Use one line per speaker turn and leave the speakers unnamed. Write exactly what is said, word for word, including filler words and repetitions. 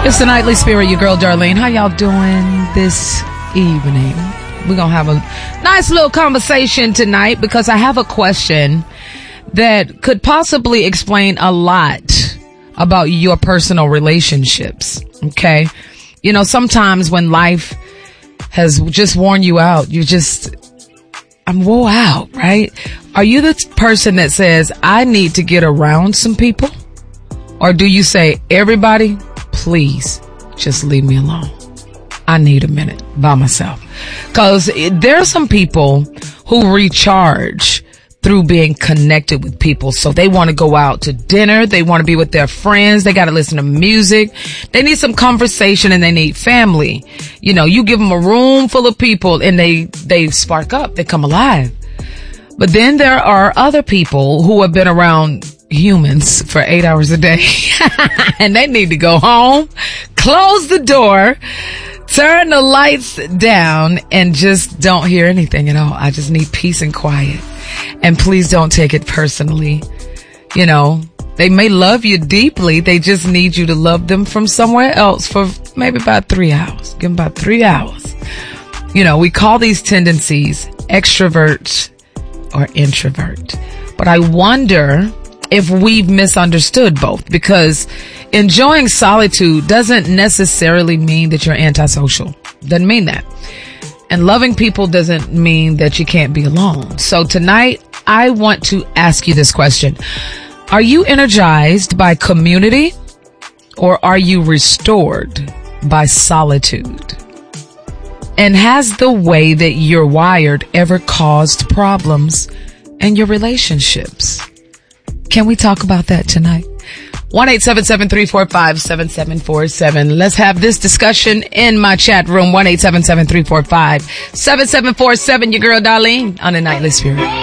It's the Nightly Spirit, your girl Darlene. How y'all doing this evening? We're going to have a nice little conversation tonight because I have a question that could possibly explain a lot about your personal relationships. Okay? You know, sometimes when life has just worn you out, you just, I'm wore out, right? Are you the person that says, I need to get around some people? Or do you say, everybody, please just leave me alone. I need a minute by myself. Because there are some people who recharge through being connected with people. So they want to go out to dinner. They want to be with their friends. They got to listen to music. They need some conversation and they need family. You know, you give them a room full of people and they, they spark up. They come alive. But then there are other people who have been around humans for eight hours a day and they need to go home, close the door, turn the lights down, and just don't hear anything at all. I just need peace and quiet. And please don't take it personally. You know, they may love you deeply. They just need you to love them from somewhere else for maybe about three hours. Give them about three hours. You know, we call these tendencies extrovert or introvert. But I wonder if we've misunderstood both, because enjoying solitude doesn't necessarily mean that you're antisocial. Doesn't mean that. And loving people doesn't mean that you can't be alone. So tonight, I want to ask you this question. Are you energized by community, or are you restored by solitude? And has the way that you're wired ever caused problems in your relationships? Can we talk about that tonight? one eight seven seven, three four five, seven seven four seven. Let's have this discussion in my chat room. one eight seven seven, three four five, seven seven four seven. Your girl Darlene on the Nightly Spirit.